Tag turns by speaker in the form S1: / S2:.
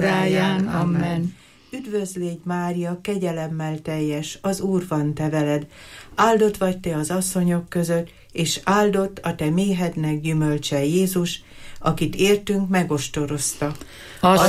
S1: ráján. Amen.
S2: Üdvözlégy Mária, kegyelemmel teljes, az Úr van te veled. Áldott vagy te az asszonyok között, és áldott a te méhednek gyümölcse Jézus, akit értünk megostorozta.
S1: A